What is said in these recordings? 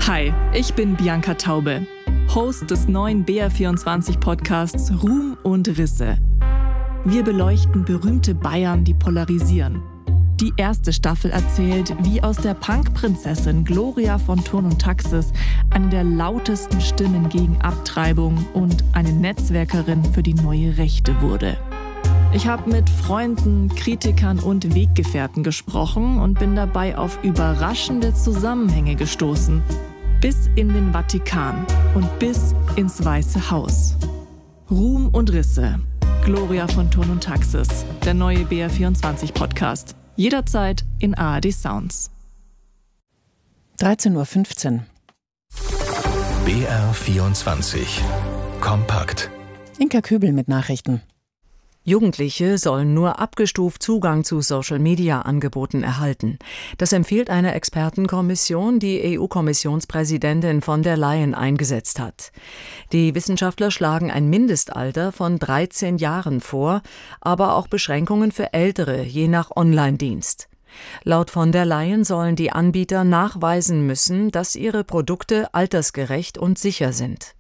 Hi, ich bin Bianca Taube, Host des neuen BR24-Podcasts Ruhm und Risse. Wir beleuchten berühmte Bayern, die polarisieren. Die erste Staffel erzählt, wie aus der Punk-Prinzessin Gloria von Thurn und Taxis eine der lautesten Stimmen gegen Abtreibung und eine Netzwerkerin für die neue Rechte wurde. Ich habe mit Freunden, Kritikern und Weggefährten gesprochen und bin dabei auf überraschende Zusammenhänge gestoßen. Bis in den Vatikan und bis ins Weiße Haus. Ruhm und Risse. Gloria von Thurn und Taxis. Der neue BR24-Podcast. Jederzeit in ARD Sounds. 13.15 Uhr. BR24 Kompakt. Inka Kübel mit Nachrichten. Jugendliche sollen nur abgestuft Zugang zu Social-Media-Angeboten erhalten. Das empfiehlt eine Expertenkommission, die EU-Kommissionspräsidentin von der Leyen eingesetzt hat. Die Wissenschaftler schlagen ein Mindestalter von 13 Jahren vor, aber auch Beschränkungen für Ältere, je nach Online-Dienst. Laut von der Leyen sollen die Anbieter nachweisen müssen, dass ihre Produkte altersgerecht und sicher sind.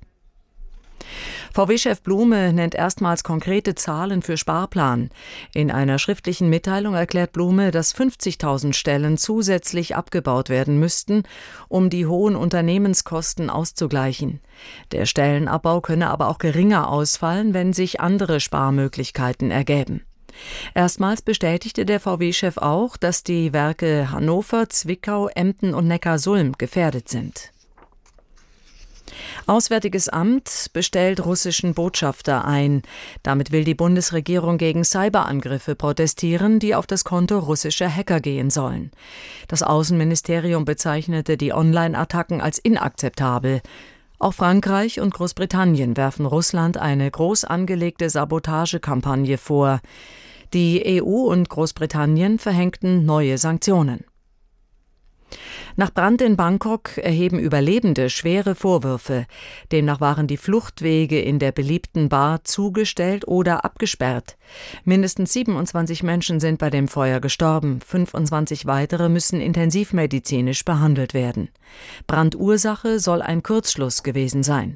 VW-Chef Blume nennt erstmals konkrete Zahlen für Sparplan. In einer schriftlichen Mitteilung erklärt Blume, dass 50.000 Stellen zusätzlich abgebaut werden müssten, um die hohen Unternehmenskosten auszugleichen. Der Stellenabbau könne aber auch geringer ausfallen, wenn sich andere Sparmöglichkeiten ergäben. Erstmals bestätigte der VW-Chef auch, dass die Werke Hannover, Zwickau, Emden und Neckarsulm gefährdet sind. Auswärtiges Amt bestellt russischen Botschafter ein. Damit will die Bundesregierung gegen Cyberangriffe protestieren, die auf das Konto russischer Hacker gehen sollen. Das Außenministerium bezeichnete die Online-Attacken als inakzeptabel. Auch Frankreich und Großbritannien werfen Russland eine groß angelegte Sabotagekampagne vor. Die EU und Großbritannien verhängten neue Sanktionen. Nach Brand in Bangkok erheben Überlebende schwere Vorwürfe. Demnach waren die Fluchtwege in der beliebten Bar zugestellt oder abgesperrt. Mindestens 27 Menschen sind bei dem Feuer gestorben. 25 weitere müssen intensivmedizinisch behandelt werden. Brandursache soll ein Kurzschluss gewesen sein.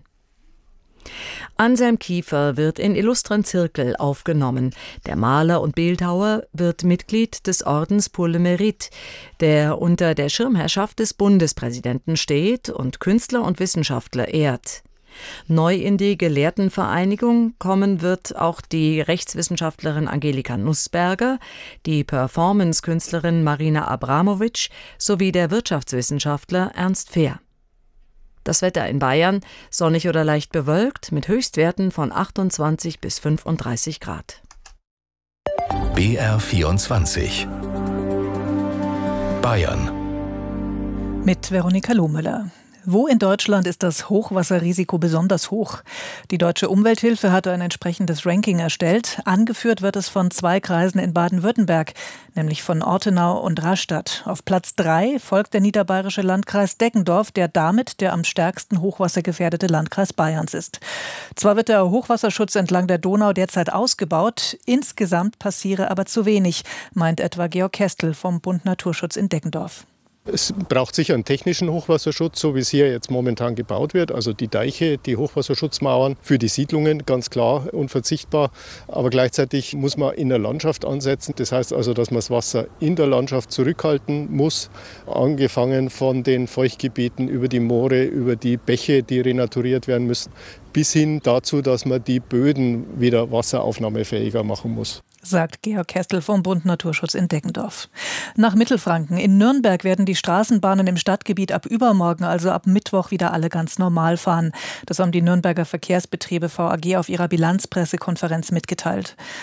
Anselm Kiefer wird in illustren Zirkel aufgenommen. Der Maler und Bildhauer wird Mitglied des Ordens Pour le Mérite, der unter der Schirmherrschaft des Bundespräsidenten steht und Künstler und Wissenschaftler ehrt. Neu in die Gelehrtenvereinigung kommen wird auch die Rechtswissenschaftlerin Angelika Nussberger, die Performance-Künstlerin Marina Abramovic sowie der Wirtschaftswissenschaftler Ernst Fehr. Das Wetter in Bayern, sonnig oder leicht bewölkt, mit Höchstwerten von 28 bis 35 Grad. BR24 Bayern mit Veronika Lohmüller. Wo in Deutschland ist das Hochwasserrisiko besonders hoch? Die Deutsche Umwelthilfe hatte ein entsprechendes Ranking erstellt. Angeführt wird es von 2 Kreisen in Baden-Württemberg, nämlich von Ortenau und Rastatt. Auf Platz 3 folgt der niederbayerische Landkreis Deggendorf, der damit der am stärksten hochwassergefährdete Landkreis Bayerns ist. Zwar wird der Hochwasserschutz entlang der Donau derzeit ausgebaut, insgesamt passiere aber zu wenig, meint etwa Georg Kestel vom Bund Naturschutz in Deggendorf. Es braucht sicher einen technischen Hochwasserschutz, so wie es hier jetzt momentan gebaut wird. Also die Deiche, die Hochwasserschutzmauern für die Siedlungen, ganz klar unverzichtbar. Aber gleichzeitig muss man in der Landschaft ansetzen. Das heißt also, dass man das Wasser in der Landschaft zurückhalten muss. Angefangen von den Feuchtgebieten über die Moore, über die Bäche, die renaturiert werden müssen, bis hin dazu, dass man die Böden wieder wasseraufnahmefähiger machen muss, sagt Georg Kestel vom Bund Naturschutz in Deggendorf. Nach Mittelfranken. In Nürnberg werden die Straßenbahnen im Stadtgebiet ab übermorgen, also ab Mittwoch, wieder alle ganz normal fahren. Das haben die Nürnberger Verkehrsbetriebe VAG auf ihrer Bilanzpressekonferenz mitgeteilt.